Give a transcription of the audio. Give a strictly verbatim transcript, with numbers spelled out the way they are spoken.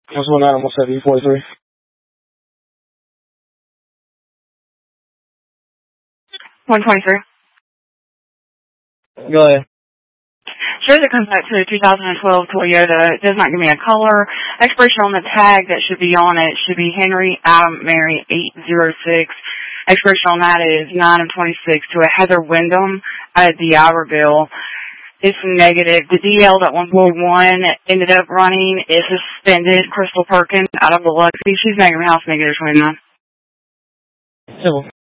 What's one nine, almost seventy, forty-three. one twenty-three. Go ahead. Shows it comes back to a two thousand twelve Toyota. It does not give me a color. Expiration on the tag that should be on it should be Henry Adam Mary eight zero six. Expiration on that is nine of twenty-six to a Heather Wyndham out of D'Iberville. It's negative. The D L that one point one ended up running is suspended. Crystal Perkins out of Biloxi. She's negative house, negative twenty-nine. Simple.